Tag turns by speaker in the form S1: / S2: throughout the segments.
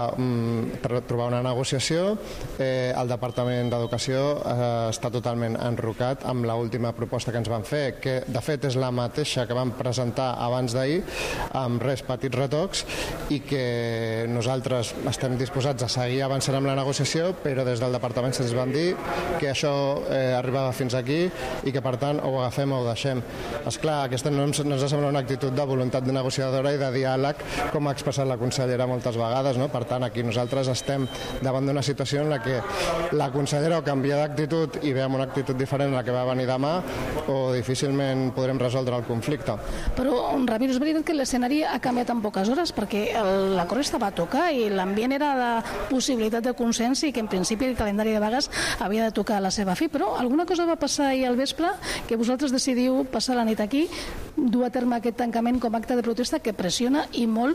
S1: per trobar una negociació. El Departament d'Educació està totalment enrocat amb l'última proposta que ens van fer, que de fet és la mateixa que vam presentar abans d'ahir, amb petits retocs, i que nosaltres estem disposats a seguir avançant amb la negociació, però des del Departament se'ns van dir que això arribava fins aquí i que per tant o ho agafem o ho deixem. Esclar, aquesta no ens sembla una actitud de voluntat negociadora i de diàleg, com ha expressat la consellera moltes vegades, no? Per tant, aquí nosaltres estem davant d'una situació en la que la consellera o canvia d'actitud i ve amb una actitud diferent a la que va venir demà, o difícilment podrem resoldre el conflicte.
S2: Però, Ramiro, és veritat que l'escenari ha canviat en poques hores, perquè l'acord estava a tocar i l'ambient era de possibilitat de consens i que en principi el calendari de vagues havia de tocar a la seva fi, però alguna cosa va passar ahir al vespre que vosaltres decidiu passar la nit aquí, dur a terme aquest tancament com a acte de protesta que pressiona i molt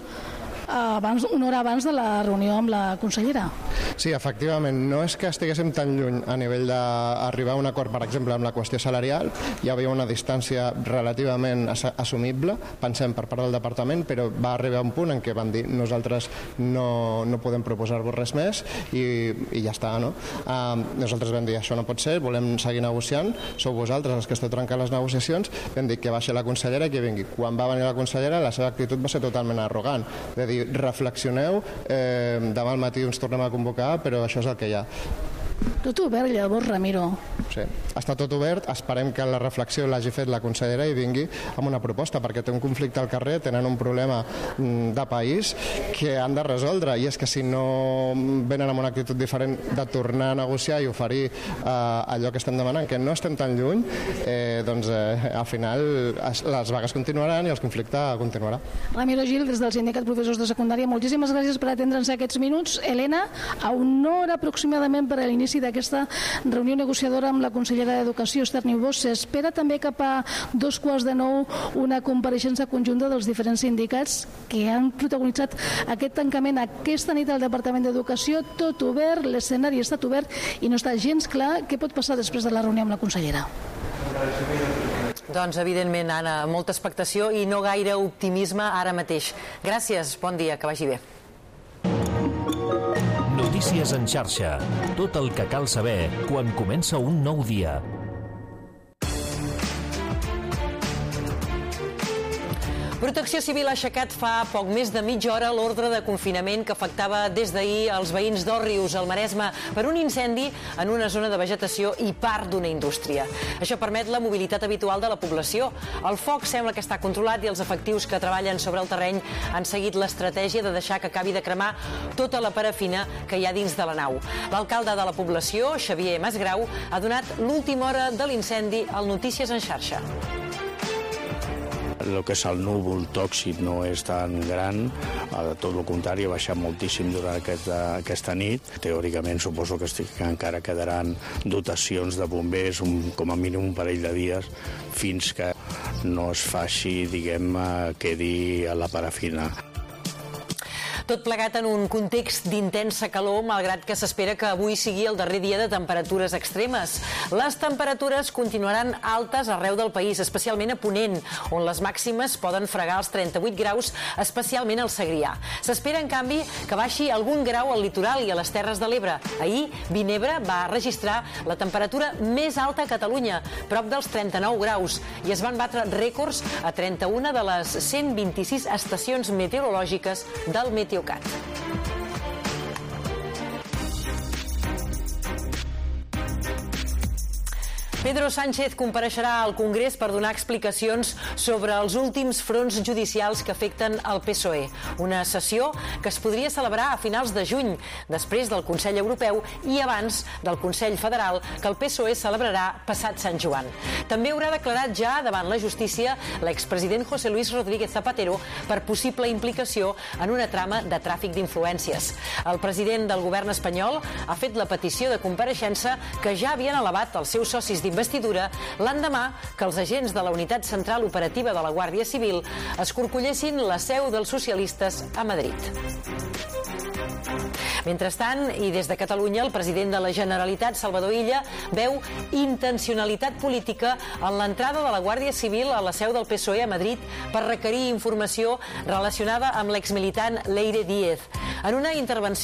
S2: una hora abans de la reunió amb la consellera.
S1: Sí, efectivament, no és que estiguéssim tan lluny a nivell d'arribar a un acord, per exemple, amb la qüestió salarial, hi havia una distància relativament assumible, pensem, per part del departament, però va arribar un punt en què van dir nosaltres no podem proposar-vos res més i ja està, no? Nosaltres vam dir això no pot ser, volem seguir negociant, sou vosaltres els que esteu trencant les negociacions, vam dir que baixi la consellera i que vingui. Quan va venir la consellera, la seva actitud va ser totalment arrogant, de dir reflexioneu, demà al matí ens tornem a convocar, però això és el que hi ha.
S2: Tot obert, llavors, Ramiro.
S1: Sí, està tot obert, esperem que la reflexió l'hagi fet la consellera i vingui amb una proposta, perquè té un conflicte al carrer, tenen un problema de país que han de resoldre, i és que si no venen amb una actitud diferent de tornar a negociar i oferir allò que estem demanant, que no estem tan lluny, doncs al final les vagues continuaran i el conflicte continuarà.
S2: Ramiro Gil, des del Sindicat Professors de Secundària, moltíssimes gràcies per atendre'ns aquests minuts. Helena, a una hora aproximadament per a l'inici d'aquesta reunió negociadora amb la consellera d'Educació, Esther Niubó, s'espera també cap a 8:45 una compareixença conjunta dels diferents sindicats que han protagonitzat aquest tancament aquesta nit al Departament d'Educació, tot obert, l'escenari ha estat obert i no està gens clar què pot passar després de la reunió amb la consellera.
S3: Doncs, evidentment, Anna, molta expectació i no gaire optimisme ara mateix. Gràcies, bon dia, que vagi bé.
S4: Notícies en xarxa. Tot el que cal saber quan comença un nou dia.
S3: Protecció Civil ha aixecat fa poc més de mitja hora l'ordre de confinament que afectava des d'ahir els veïns d'Òrrius, al Maresme, per un incendi en una zona de vegetació i part d'una indústria. Això permet la mobilitat habitual de la població. El foc sembla que està controlat i els efectius que treballen sobre el terreny han seguit l'estratègia de deixar que acabi de cremar tota la parafina que hi ha dins de la nau. L'alcalde de la població, Xavier Masgrau, ha donat l'última hora de l'incendi al Notícies en xarxa.
S5: El que és el núvol tòxic no és tan gran, tot el contrari, ha baixat moltíssim durant aquesta nit. Teòricament suposo que encara quedaran dotacions de bombers com a mínim un parell de dies fins que no es faci, quedi a la parafina.
S3: Tot plegat en un context d'intensa calor, malgrat que s'espera que avui sigui el darrer dia de temperatures extremes. Les temperatures continuaran altes arreu del país, especialment a Ponent, on les màximes poden fregar els 38 graus, especialment al Segrià. S'espera, en canvi, que baixi algun grau al litoral i a les Terres de l'Ebre. Ahir, Vinebre va registrar la temperatura més alta a Catalunya, prop dels 39 graus, i es van batre rècords a 31 de les 126 estacions meteorològiques del Meteocat. Pedro Sánchez compareixerà al Congrés per donar explicacions sobre els últims fronts judicials que afecten el PSOE. Una sessió que es podria celebrar a finals de juny, després del Consell Europeu i abans del Consell Federal, que el PSOE celebrarà passat Sant Joan. També haurà declarat ja davant la justícia l'expresident José Luis Rodríguez Zapatero per possible implicació en una trama de tràfic d'influències. El president del govern espanyol ha fet la petició de compareixença que ja havien elevat els seus socis d'investidura l'endemà que els agents de la Unitat Central Operativa de la Guàrdia Civil escorcollessin la seu dels socialistes a Madrid. Mentrestant, i des de Catalunya, el president de la Generalitat, Salvador Illa, veu intencionalitat política en l'entrada de la Guàrdia Civil a la seu del PSOE a Madrid per requerir informació relacionada amb l'exmilitant Leire Díez. En una intervenció